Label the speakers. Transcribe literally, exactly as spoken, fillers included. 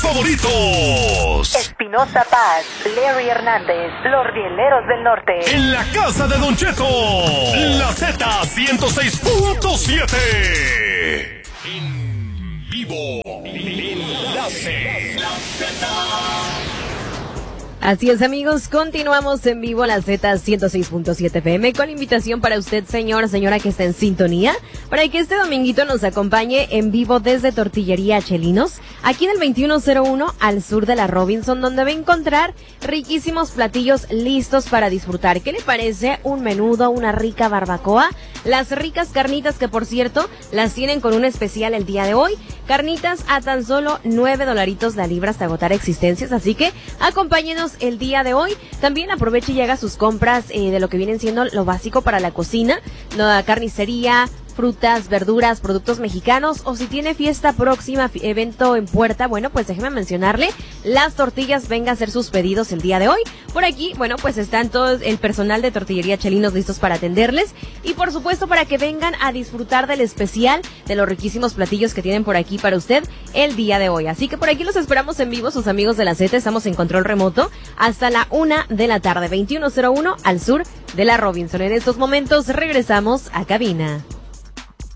Speaker 1: favoritos.
Speaker 2: Espinosa Paz, Larry Hernández, los Rieleros del Norte.
Speaker 1: En la casa de Don Cheto, la Z ciento seis punto siete. En vivo, enlace, la Z.
Speaker 3: Así es, amigos, continuamos en vivo la Z ciento seis punto siete F M con la invitación para usted, señor, señora que está en sintonía, para que este dominguito nos acompañe en vivo desde Tortillería Chelinos, aquí en el veintiuno cero uno al sur de la Robinson, donde va a encontrar riquísimos platillos listos para disfrutar. ¿Qué le parece? Un menudo, una rica barbacoa, las ricas carnitas que, por cierto, las tienen con un especial el día de hoy. Carnitas a tan solo nueve dolaritos la libra hasta agotar existencias, así que acompáñenos el día de hoy. También aproveche y haga sus compras eh, de lo que vienen siendo lo básico para la cocina, la carnicería, frutas, verduras, productos mexicanos, o si tiene fiesta próxima, evento en puerta, bueno, pues déjeme mencionarle, las tortillas, venga a hacer sus pedidos el día de hoy. Por aquí, bueno, pues están todo el personal de Tortillería Chelinos listos para atenderles y por supuesto para que vengan a disfrutar del especial, de los riquísimos platillos que tienen por aquí para usted el día de hoy. Así que por aquí los esperamos en vivo, sus amigos de la Z, estamos en control remoto hasta la una de la tarde, veintiuno cero uno al sur de la Robinson. En estos momentos regresamos a cabina.